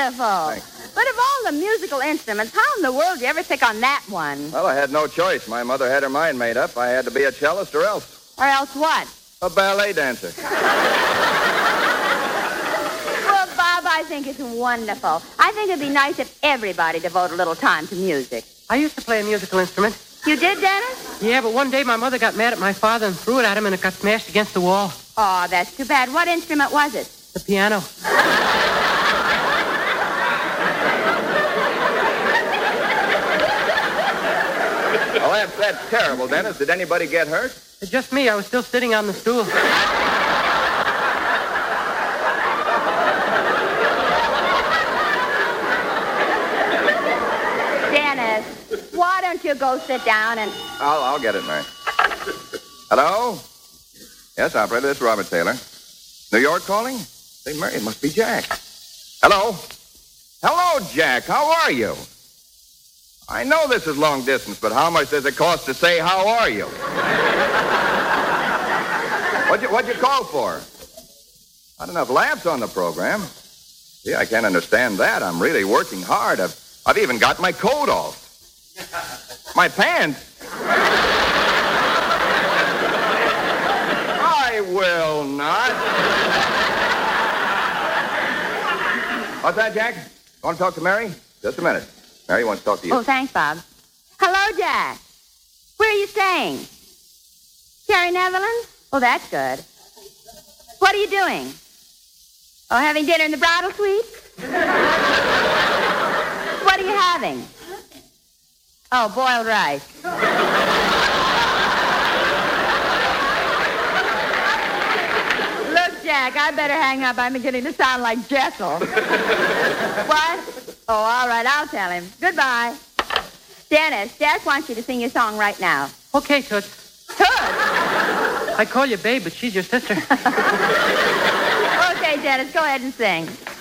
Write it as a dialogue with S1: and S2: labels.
S1: wonderful.
S2: Thanks.
S1: But of all the musical instruments, how in the world do you ever pick on that one?
S2: Well, I had no choice. My mother had her mind made up. I had to be a cellist or else.
S1: Or else what?
S2: A ballet dancer.
S1: Well, Bob, I think it's wonderful. I think it'd be nice if everybody devoted a little time to music.
S3: I used to play a musical instrument.
S1: You did, Dennis?
S3: Yeah, but one day my mother got mad at my father and threw it at him, and it got smashed against the wall.
S1: Oh, that's too bad. What instrument was it?
S3: The piano.
S2: Well, that's terrible, Dennis. Did anybody get hurt?
S3: It's just me. I was still sitting on the stool.
S1: Dennis, why don't you go sit down and...
S2: I'll get it, Mary. Hello? Yes, operator, this is Robert Taylor. New York calling? Say, Mary, it must be Jack. Hello? Hello, Jack. How are you? I know this is long distance, but how much does it cost to say, how are you? What'd you call for? Not enough laughs on the program. See, I can't understand that. I'm really working hard. I've even got my coat off. My pants. I will not. What's that, Jack? Want to talk to Mary? Just a minute. Mary wants to talk to you.
S1: Oh, thanks, Bob. Hello, Jack. Where are you staying? Cherry Netherlands? Oh, that's good. What are you doing? Oh, having dinner in the bridal suite? What are you having? Oh, boiled rice. Look, Jack, I better hang up. I'm beginning to sound like Jekyll. What? Oh, all right, I'll tell him. Goodbye. Dennis, Jack wants you to sing your song right now.
S3: Okay, Toots.
S1: Toots?
S3: I call you babe, but she's your sister.
S1: Okay, Dennis, go ahead and sing.